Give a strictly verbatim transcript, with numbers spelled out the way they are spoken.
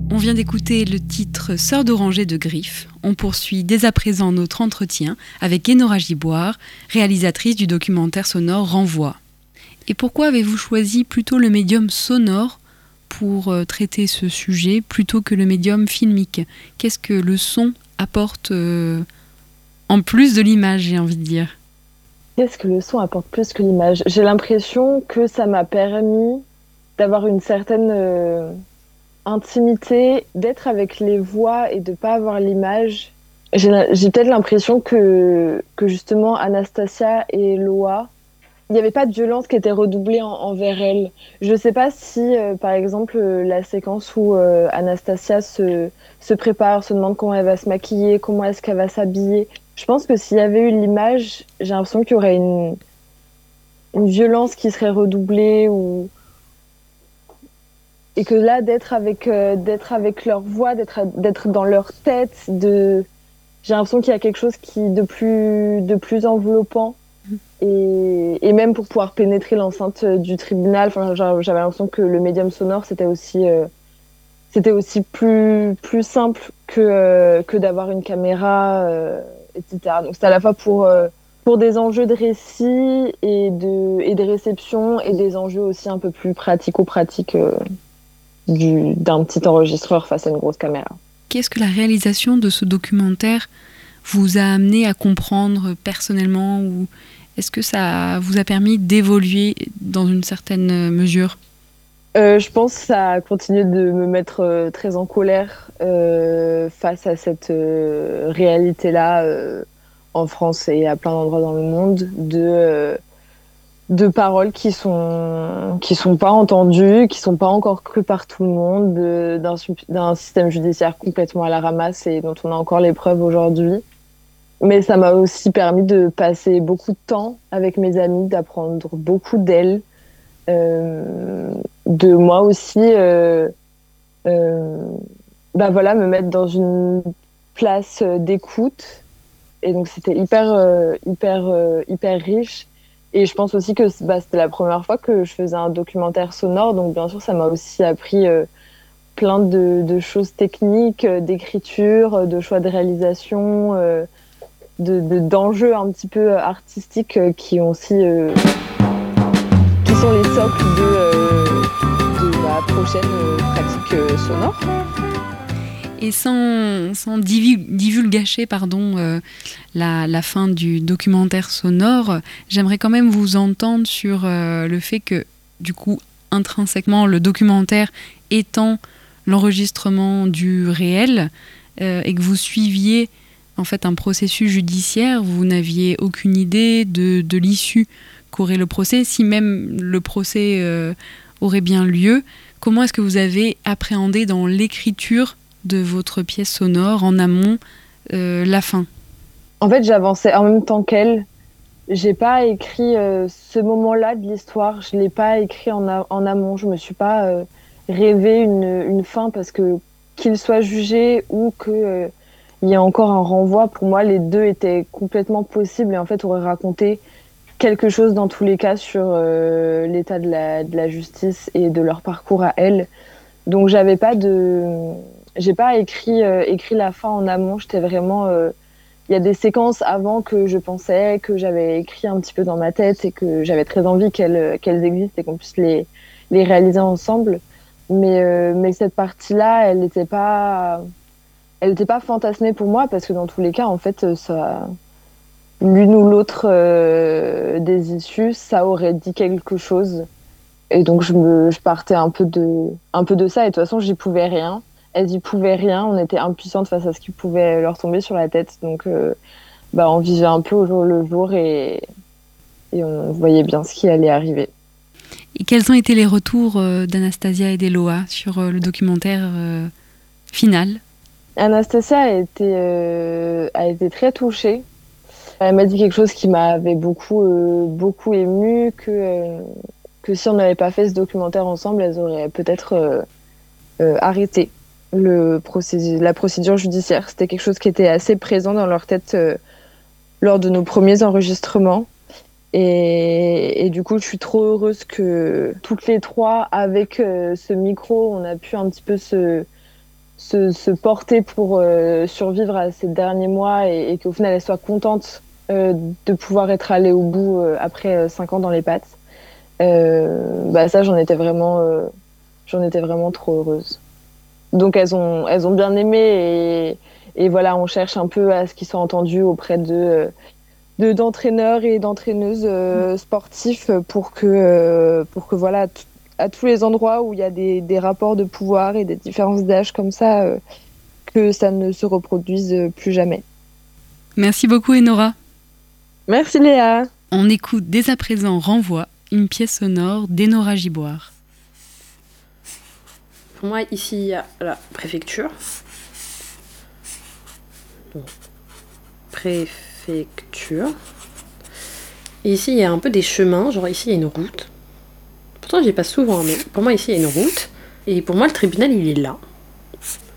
On vient d'écouter le titre Sœur d'Oranger de Griff. On poursuit dès à présent notre entretien avec Enora Giboire, réalisatrice du documentaire sonore Renvoi. Et pourquoi avez-vous choisi plutôt le médium sonore pour euh, traiter ce sujet plutôt que le médium filmique ? Qu'est-ce que le son apporte euh, en plus de l'image, j'ai envie de dire ? Qu'est-ce que le son apporte plus que l'image ? J'ai l'impression que ça m'a permis d'avoir une certaine euh, intimité, d'être avec les voix et de pas avoir l'image. J'ai, j'ai peut-être l'impression que, que justement Anastasia et Loa, il n'y avait pas de violence qui était redoublée en, envers elles. Je ne sais pas si, euh, par exemple, euh, la séquence où euh, Anastasia se, se prépare, se demande comment elle va se maquiller, comment est-ce qu'elle va s'habiller. Je pense que s'il y avait eu l'image, j'ai l'impression qu'il y aurait une, une violence qui serait redoublée ou... et que là, d'être avec, euh, d'être avec leur voix, d'être, d'être dans leur tête, de... j'ai l'impression qu'il y a quelque chose qui de plus, de plus enveloppant. Et, et même pour pouvoir pénétrer l'enceinte du tribunal, enfin, j'avais l'impression que le médium sonore, c'était aussi, euh, c'était aussi plus, plus simple que, euh, que d'avoir une caméra, euh, et cetera. Donc c'était à la fois pour, euh, pour des enjeux de récit et de, et de réception et des enjeux aussi un peu plus pratico-pratiques euh, du, d'un petit enregistreur face à une grosse caméra. Qu'est-ce que la réalisation de ce documentaire vous a amené à comprendre personnellement ou est-ce que ça vous a permis d'évoluer dans une certaine mesure ? euh, Je pense que ça a continué de me mettre euh, très en colère euh, face à cette euh, réalité-là euh, en France et à plein d'endroits dans le monde de, euh, de paroles qui sont, qui sont pas entendues, qui sont pas encore crues par tout le monde, de, d'un, d'un système judiciaire complètement à la ramasse et dont on a encore les preuves aujourd'hui. Mais ça m'a aussi permis de passer beaucoup de temps avec mes amis, d'apprendre beaucoup d'elles, euh, de moi aussi, euh, euh, bah voilà, me mettre dans une place d'écoute. Et donc c'était hyper, euh, hyper, euh, hyper riche. Et je pense aussi que bah, c'était la première fois que je faisais un documentaire sonore. Donc bien sûr, ça m'a aussi appris euh, plein de, de choses techniques, d'écriture, de choix de réalisation. Euh, De, de, d'enjeux un petit peu artistiques euh, qui ont aussi euh, qui sont les socles de, euh, de ma prochaine euh, pratique euh, sonore. Et sans, sans divulgacher pardon, euh, la, la fin du documentaire sonore, j'aimerais quand même vous entendre sur euh, le fait que, du coup, intrinsèquement, le documentaire étant l'enregistrement du réel euh, et que vous suiviez en fait un processus judiciaire, vous n'aviez aucune idée de, de l'issue qu'aurait le procès, si même le procès euh, aurait bien lieu. Comment est-ce que vous avez appréhendé dans l'écriture de votre pièce sonore en amont euh, la fin ? En fait, j'avançais en même temps qu'elle. J'ai pas écrit euh, ce moment-là de l'histoire. Je l'ai pas écrit en, a- en amont. Je me suis pas euh, rêvé une, une fin parce que qu'il soit jugé ou que euh, il y a encore un renvoi. Pour moi, les deux étaient complètement possibles et en fait, auraient raconté quelque chose dans tous les cas sur euh, l'état de la, de la justice et de leur parcours à elles. Donc, j'avais pas de, j'ai pas écrit euh, écrit la fin en amont. J'étais vraiment, euh... il y a des séquences avant que je pensais, que j'avais écrit un petit peu dans ma tête et que j'avais très envie qu'elles qu'elles existent et qu'on puisse les les réaliser ensemble. Mais euh, mais cette partie-là, elle n'était pas elle n'était pas fantasmée pour moi parce que dans tous les cas, en fait, ça, l'une ou l'autre euh, des issues, ça aurait dit quelque chose. Et donc, je me, je partais un peu de, un peu de ça. Et de toute façon, j'y pouvais rien. Elles y pouvaient rien. On était impuissantes face à ce qui pouvait leur tomber sur la tête. Donc, euh, bah, on vivait un peu au jour le jour et, et on voyait bien ce qui allait arriver. Et quels ont été les retours euh, d'Anastasia et d'Eloa sur euh, le documentaire euh, final ? Anastasia a été, euh, a été très touchée. Elle m'a dit quelque chose qui m'avait beaucoup, euh, beaucoup émue, que, euh, que si on n'avait pas fait ce documentaire ensemble, elles auraient peut-être euh, euh, arrêté le procédure, la procédure judiciaire. C'était quelque chose qui était assez présent dans leur tête euh, lors de nos premiers enregistrements. Et, et du coup, je suis trop heureuse que toutes les trois, avec euh, ce micro, on a pu un petit peu se se, se porter pour euh, survivre à ces derniers mois et, et qu'au final elle soit contente euh, de pouvoir être allée au bout euh, après euh, cinq ans dans les pattes. Euh, bah ça, j'en étais vraiment, euh, j'en étais vraiment trop heureuse. Donc elles ont, elles ont bien aimé et, et voilà, on cherche un peu à ce qu'ils soient entendus auprès de, de d'entraîneurs et d'entraîneuses euh, sportifs pour que, euh, pour que voilà, t- à tous les endroits où il y a des, des rapports de pouvoir et des différences d'âge comme ça, euh, que ça ne se reproduise plus jamais. Merci beaucoup Enora. Merci Léa. On écoute dès à présent Renvoi, une pièce sonore d'Enora Giboire. Pour moi, ici, il y a la préfecture. Donc, préfecture. Et ici, il y a un peu des chemins. Genre ici, il y a une route. Pourtant, j'y passe souvent, mais pour moi, ici, il y a une route. Et pour moi, le tribunal, il est là.